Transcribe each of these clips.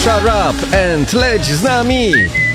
Shut up and leć z nami!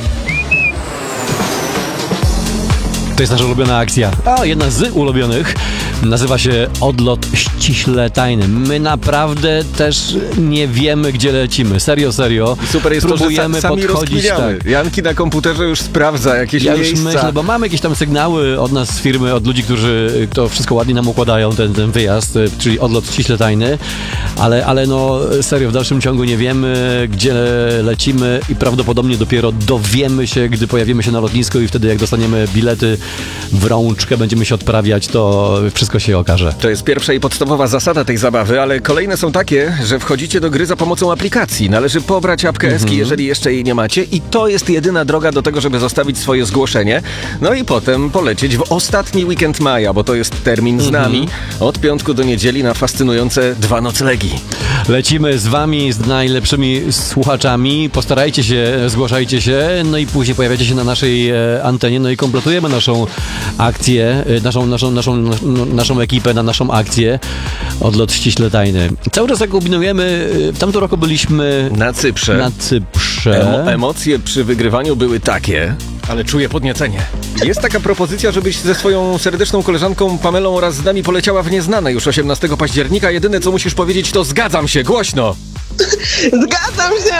To jest nasza ulubiona akcja, a jedna z ulubionych nazywa się Odlot ściśle tajny. My naprawdę też nie wiemy, gdzie lecimy. Serio. I super jest próbujemy to, że sami podchodzić tak. Janki na komputerze już sprawdza jakieś Ja miejsca. już myślę, bo mamy jakieś tam sygnały od nas z firmy, od ludzi, którzy to wszystko ładnie nam układają, ten wyjazd, czyli odlot ściśle tajny, ale no serio, w dalszym ciągu nie wiemy, gdzie lecimy i prawdopodobnie dopiero dowiemy się, gdy pojawimy się na lotnisku i wtedy jak dostaniemy bilety w rączkę, będziemy się odprawiać, to wszystko się okaże. To jest pierwsza i podstawowa zasada tej zabawy, ale kolejne są takie, że wchodzicie do gry za pomocą aplikacji. Należy pobrać apkę Eski, jeżeli jeszcze jej nie macie, i to jest jedyna droga do tego, żeby zostawić swoje zgłoszenie. No i potem polecieć w ostatni weekend maja, bo to jest termin z nami, od piątku do niedzieli na fascynujące 2 noclegi. Lecimy z wami, z najlepszymi słuchaczami. Postarajcie się, zgłaszajcie się, no i później pojawiacie się na naszej antenie, no i kompletujemy naszą akcję, naszą ekipę na naszą akcję Odlot ściśle tajny. Cały czas jak kombinujemy, w tamtym roku byliśmy Na Cyprze. Emocje przy wygrywaniu były takie, ale czuję podniecenie. Jest taka propozycja, żebyś ze swoją serdeczną koleżanką Pamelą oraz z nami poleciała w nieznane już 18 października. Jedyne, co musisz powiedzieć, to zgadzam się, głośno! Zgadzam się!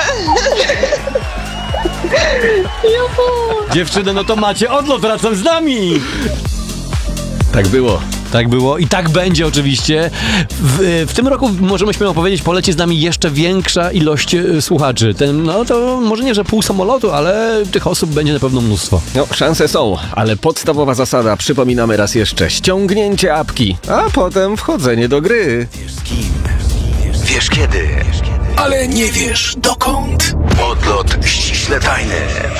Dziewczyny, no to macie odlot razem z nami! Tak było. Tak było i tak będzie oczywiście. W tym roku możemy śmiało powiedzieć, poleci z nami jeszcze większa ilość słuchaczy. No to może nie, że pół samolotu, ale tych osób będzie na pewno mnóstwo. No, szanse są, ale podstawowa zasada, przypominamy raz jeszcze, ściągnięcie apki, a potem wchodzenie do gry. Wiesz z kim, wiesz kiedy, ale nie wiesz dokąd. Odlot ściśle tajny.